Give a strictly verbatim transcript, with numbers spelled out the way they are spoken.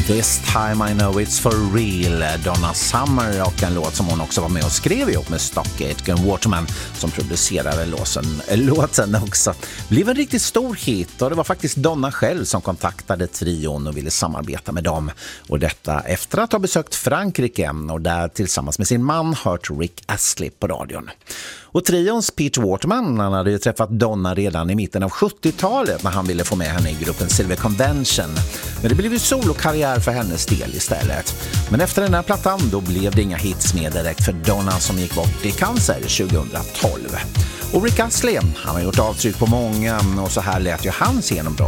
This time I know it's for real, Donna Summer, och en låt som hon också var med och skrev ihop med Stock Aitken Waterman som producerade låsen, låten också. Blev en riktigt stor hit, och det var faktiskt Donna själv som kontaktade trion och ville samarbeta med dem. Och detta efter att ha besökt Frankrike och där tillsammans med sin man hört Rick Astley på radion. Och trions Peter Waterman, han hade ju träffat Donna redan i mitten av sjuttiotalet när han ville få med henne i gruppen Silver Convention. Men det blev ju solokarriär för hennes del istället. Men efter den här plattan då blev det inga hits med direkt för Donna som gick bort i cancer tjugohundratolv. Och Rick Astley, han har gjort avtryck på många, och så här lät ju hans genombrott